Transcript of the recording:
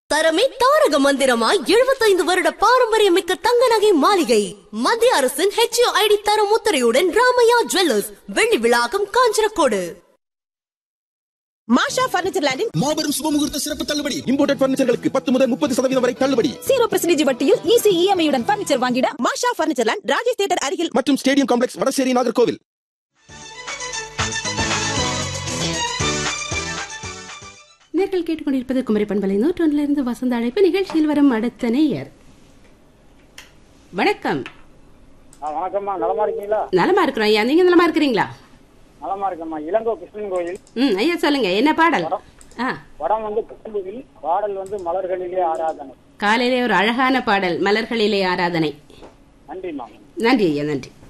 தரமே தாரக மந்திரமாய் 75 வருட பாரம்பரியமிக்க தங்க நகை மாளிகை. மத்திய அரசின் HUID தர முத்திரையுடன் ராமையா ஜுவல்லர்ஸ், வெள்ளி விழாக்கம், காஞ்சரக்கோடு. மாஷா பர்னிச்சர் லேண்டின் மாபெரும் சுபமுகூர்த்த சிறப்பு தள்ளுபடி. இம்போர்ட்டட் பர்னிச்சர்களுக்கு 10 முதல் 30% வரை தள்ளுபடி. 0% வட்டியில் ஈஸி EMI உடன் பர்னிச்சர் வாங்கிட மாஷா பர்னிச்சர் லேண்ட், ராஜேஷ் தியேட்டர் அருகில் மற்றும் ஸ்டேடியம் காம்ப்ளெக்ஸ், வடசேரி, நாகர்கோவில். நேர்கள் கேட்டுக்கொண்டிருப்பது குமரி பண்பலை 101 வசந்த அழைப்பு. நிகழ்ச்சியில் வரும் அடுத்த நேயர். வணக்கம். வணக்கம்மா, நலமா இருக்கீங்களா? நலமா இருக்கிறோம் ஐயா, நீங்க நலமா இருக்கிறீங்களா? நலமா இருக்கம்மா. இளங்கோ கிருஷ்ணன் கோயில். ஐயா சொல்லுங்க, என்ன பாடல்? படம் வந்து கரும்புவில், பாடல் வந்து மலர்களிலே ஆராதனை. காலையிலே ஒரு அழகான பாடல், மலர்களிலே ஆராதனை. நன்றிம்மா. நன்றி ஐயா, நன்றி.